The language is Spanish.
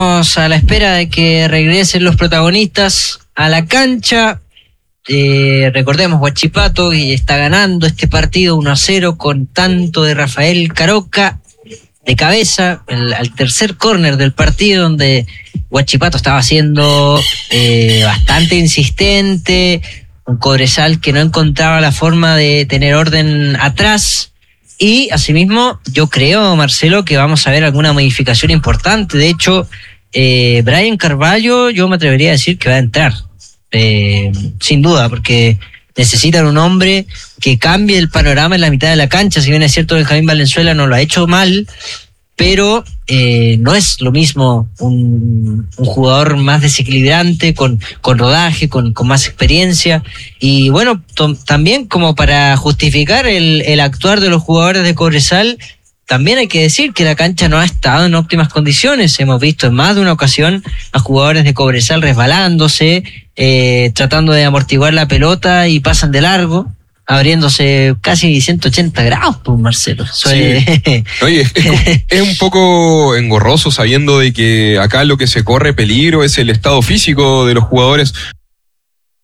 A la espera de que regresen los protagonistas a la cancha. Recordemos, Huachipato y está ganando este partido 1-0 con tanto de Rafael Caroca de cabeza al tercer córner del partido, donde Huachipato estaba siendo bastante insistente, un Cobresal que no encontraba la forma de tener orden atrás. Y asimismo, yo creo, Marcelo, que vamos a ver alguna modificación importante. De hecho, Brian Carvalho, yo me atrevería a decir que va a entrar, sin duda, porque necesitan un hombre que cambie el panorama en la mitad de la cancha. Si bien es cierto que Benjamín Valenzuela no lo ha hecho mal, pero no es lo mismo un jugador más desequilibrante, con rodaje, con más experiencia. Y bueno, también como para justificar el actuar de los jugadores de Cobresal, también hay que decir que la cancha no ha estado en óptimas condiciones. Hemos visto en más de una ocasión a jugadores de Cobresal resbalándose, tratando de amortiguar la pelota y pasan de largo, abriéndose casi 180 grados, pues, Marcelo. Sí. Oye, es un poco engorroso sabiendo de que acá lo que se corre peligro es el estado físico de los jugadores.